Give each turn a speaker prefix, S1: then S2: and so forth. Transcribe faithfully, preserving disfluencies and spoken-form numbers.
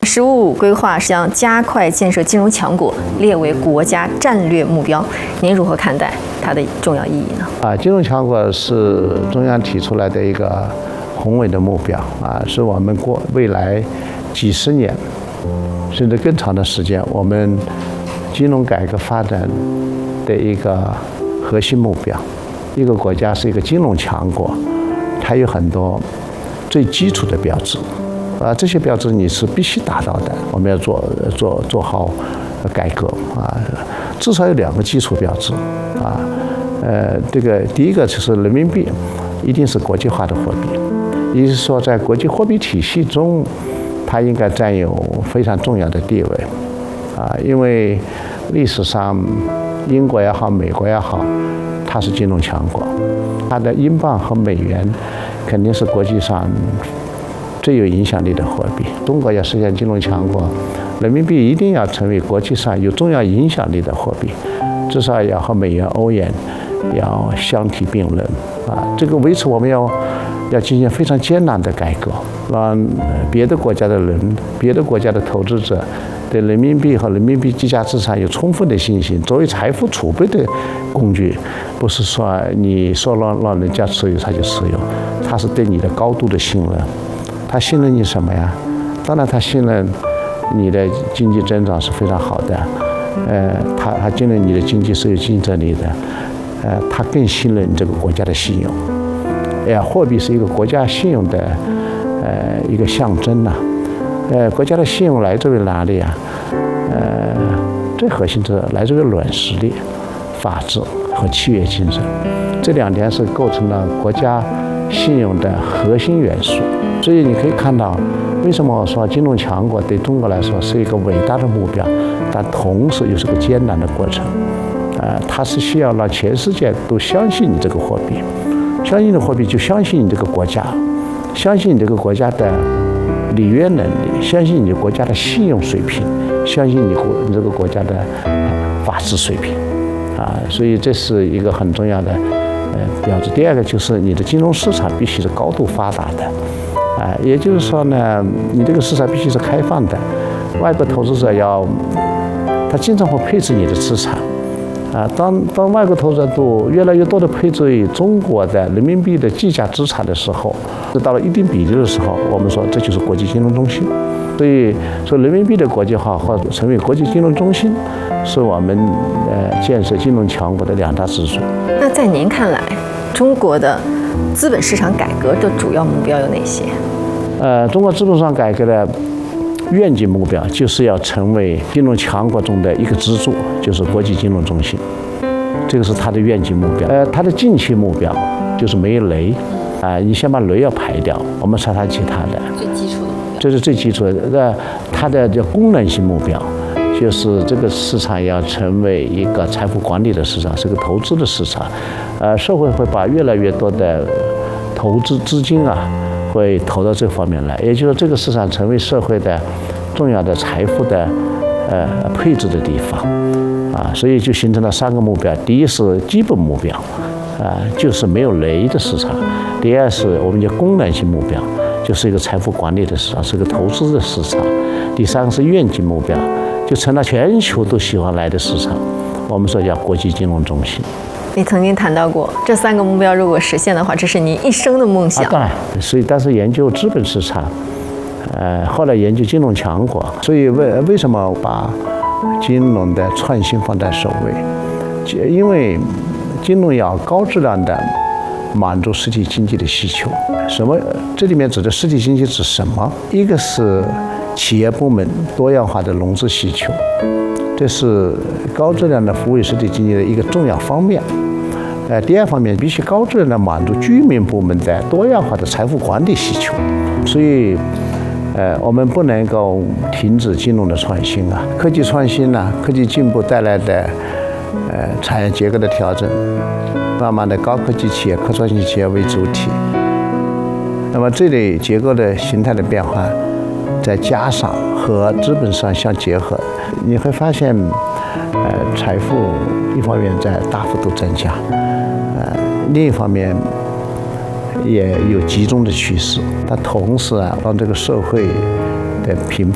S1: “十五五”规划将加快建设金融强国列为国家战略目标，您如何看待它的重要意义呢？
S2: 啊，金融强国是中央提出来的一个宏伟的目标啊，是我们过未来几十年甚至更长的时间，我们金融改革发展的一个核心目标。一个国家是一个金融强国，它有很多最基础的标志，啊，这些标志你是必须达到的。我们要做做做好改革啊，至少有两个基础标志啊，呃，这个第一个就是人民币一定是国际化的货币，也就是说，在国际货币体系中，它应该占有非常重要的地位啊，因为历史上英国也好，美国也好，它是金融强国，它的英镑和美元肯定是国际上最有影响力的货币。中国要实现金融强国，人民币一定要成为国际上有重要影响力的货币，至少要和美元、欧元要相提并论啊。这个为此我们要要进行非常艰难的改革，让别的国家的人、别的国家的投资者对人民币和人民币计价资产有充分的信心，作为财富储备的工具，不是说你说让让人家持有他就持有，他是对你的高度的信任。他信任你什么呀？当然他信任你的经济增长是非常好的，呃，他他信任你的经济是有竞争力的，呃，他更信任你这个国家的信用。哎呀，货币是一个国家信用的呃一个象征呐、啊。呃，国家的信用来自于哪里啊？呃，最核心是来自于软实力、法治和契约精神，这两点是构成了国家信用的核心元素。所以你可以看到，为什么我说金融强国对中国来说是一个伟大的目标，但同时又是个艰难的过程。呃，它是需要让全世界都相信你这个货币，相信你的货币就相信你这个国家，相信你这个国家的履约能力，相信你国家的信用水平，相信你国你这个国家的法治水平，啊，所以这是一个很重要的呃标志。第二个就是你的金融市场必须是高度发达的，啊，也就是说呢，你这个市场必须是开放的，外国投资者要他经常会配置你的资产。啊，当当外国投资者都越来越多的配置于中国的人民币的计价资产的时候，到了一定比例的时候，我们说这就是国际金融中心。所以，说人民币的国际化或者成为国际金融中心，是我们呃建设金融强国的两大支柱。
S1: 那在您看来，中国的资本市场改革的主要目标有哪些？
S2: 呃，中国资本市场改革的愿景目标就是要成为金融强国中的一个支柱，就是国际金融中心，这个是它的愿景目标。呃，它的近期目标就是没有雷，啊、呃，你先把雷要排掉，我们才谈其他的。
S1: 最基础的，
S2: 这是最基础的。那它的叫功能性目标，就是这个市场要成为一个财富管理的市场，是个投资的市场。呃，社会会把越来越多的投资资金啊，会投到这方面来，也就是这个市场成为社会的重要的财富的呃配置的地方啊，所以就形成了三个目标：第一是基本目标，啊，就是没有雷的市场；第二是我们叫功能性目标，就是一个财富管理的市场，是个投资的市场；第三个是愿景目标，就成了全球都喜欢来的市场，我们说叫国际金融中心。
S1: 你曾经谈到过，这三个目标如果实现的话，这是您一生的梦想。
S2: 啊，当然，所以当时研究资本市场，呃，后来研究金融强国，所以为为什么把金融的创新放在首位？因为金融要高质量的满足实体经济的需求。什么？这里面指的实体经济指什么？一个是企业部门多样化的融资需求，这是高质量的服务实体经济的一个重要方面。呃，第二方面必须高质量的满足居民部门的多样化的财富管理需求，所以，呃，我们不能够停止金融的创新啊，科技创新呢、啊，科技进步带来的，呃，产业结构的调整，慢慢的高科技企业、可创新企业为主体，那么这类结构的形态的变化，再加上和资本市场相结合，你会发现，呃，财富一方面在大幅度增加。另一方面也有集中的趋势，但同时啊，让这个社会的贫